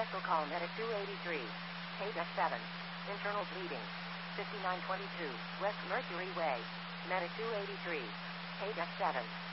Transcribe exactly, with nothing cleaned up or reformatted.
Special call Medic two eighty-three. K D E C seven. Internal bleeding. fifty-nine twenty-two. West Mercury Way. Medic two eighty-three. K D E C seven.